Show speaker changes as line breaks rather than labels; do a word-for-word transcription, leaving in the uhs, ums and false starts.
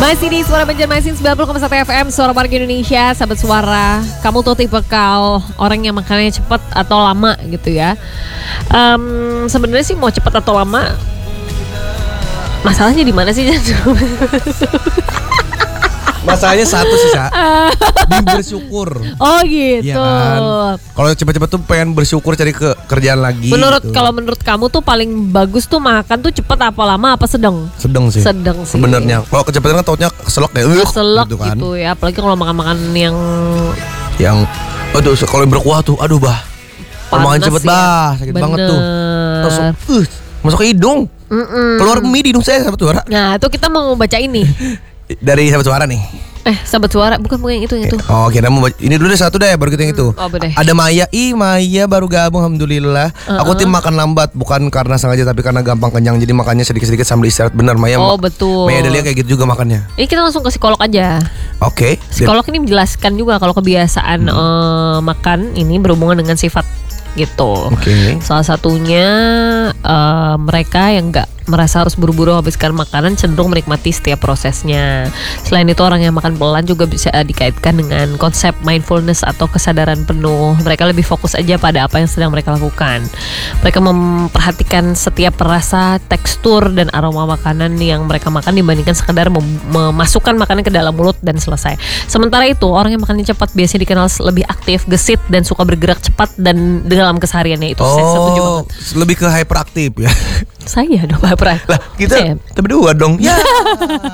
Masih di Suara Banjarmasin sembilan puluh koma satu F M, Suara Warga Indonesia. Sahabat Suara, kamu tuh tipe kau orang yang makannya cepet atau lama gitu ya. um, Sebenarnya sih mau cepet atau lama, masalahnya di mana sih?
Masalahnya satu sih, Sa. Di bersyukur.
Oh gitu.
Iya kan? Kalau cepet-cepet tuh pengen bersyukur cari ke kerjaan lagi.
Menurut
gitu.
Kalau menurut kamu tuh paling bagus tuh makan tuh cepet apa lama apa sedang?
Sedang sih.
Sedang sih.
Sebenarnya. Kalau kecepatan kan tautnya keselak ya.
Keselak gitu,
kan.
gitu ya. Apalagi kalau makan-makan yang
yang aduh kalau yang berkuah tuh aduh bah. Kalau makan cepet
ya.
bah, sakit
Bener.
banget tuh. Langsung uh, masuk ke hidung.
Mm-mm.
Keluar mie di hidung saya, sahabat suara.
Nah, itu kita mau baca ini.
Dari sahabat suara nih.
Eh, sahabat suara, bukan bukan yang itu yang itu.
Oh, kira mau baca. Ini dulu deh satu deh, baru kita yang itu.
Oh, boleh.
Ada Maya, ih Maya baru gabung, alhamdulillah.
Uh-uh.
Aku tim makan lambat, bukan karena sengaja tapi karena gampang kenyang. Jadi makannya sedikit-sedikit sambil istirahat. Benar Maya.
Oh, betul.
Maya Delia kayak gitu juga makannya.
Ini kita langsung ke psikolog aja.
Oke. Okay.
Psikolog ini menjelaskan juga kalau kebiasaan hmm. uh, makan ini berhubungan dengan sifat gitu.
Oke. Okay.
Salah satunya uh, mereka yang nggak merasa harus buru-buru habiskan makanan cenderung menikmati setiap prosesnya. Selain itu orang yang makan pelan juga bisa dikaitkan dengan konsep mindfulness atau kesadaran penuh. Mereka lebih fokus aja pada apa yang sedang mereka lakukan. Mereka memperhatikan setiap rasa, tekstur dan aroma makanan yang mereka makan dibandingkan sekedar mem- memasukkan makanan ke dalam mulut dan selesai. Sementara itu orang yang makannya cepat biasanya dikenal lebih aktif, gesit dan suka bergerak cepat dan dalam kesehariannya itu.
Oh,
Saya setuju banget.
Lebih ke hyperaktif ya.
Saya dong, Pak.
Lah kita, kita berdua dong. Ya.